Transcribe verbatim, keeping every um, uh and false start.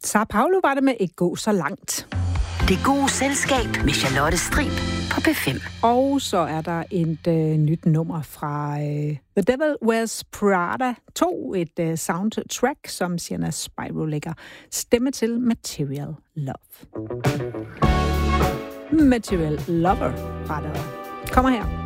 Sao Paulo var det med Ikke gå så langt. Det gode selskab med Charlotte Strib på P fem. Og så er der et øh, nyt nummer fra øh, The Devil Wears Prada to, et øh, soundtrack, som Sienna Spyro lægger stemme til, Material Love. Material Lover, rettere. Kommer her.